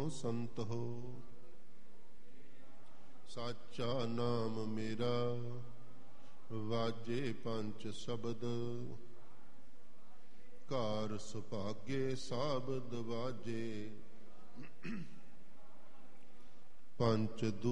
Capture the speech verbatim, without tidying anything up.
ਸੰਤ ਹੋ। ਸਾਚਾ ਨਾਮ ਮੇਰਾ ਵਾਜੇ ਪੰਚ ਸ਼ਬਦ, ਘਰ ਸੁਭਾਗੇ ਸਾਬਦ ਵਾਜੇ। ਪੰਚ